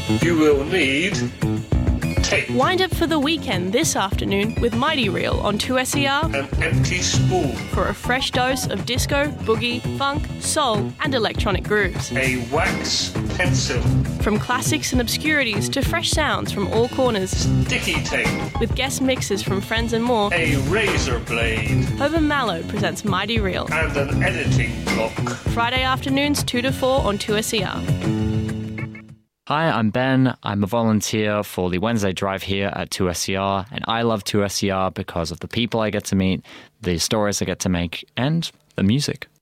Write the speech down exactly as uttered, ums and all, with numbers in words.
You will need tape. Wind up for the weekend this afternoon with Mighty Reel on two S E R. An empty spool. For a fresh dose of disco, boogie, funk, soul and electronic grooves. A wax pencil. From classics and obscurities to fresh sounds from all corners. Sticky tape. With guest mixes from friends and more. A razor blade. Urban Mallow presents Mighty Reel. And an editing block. Friday afternoons two to four on two S E R. Hi, I'm Ben. I'm a volunteer for the Wednesday Drive here at two S E R, and I love two S E R because of the people I get to meet, the stories I get to make, and the music.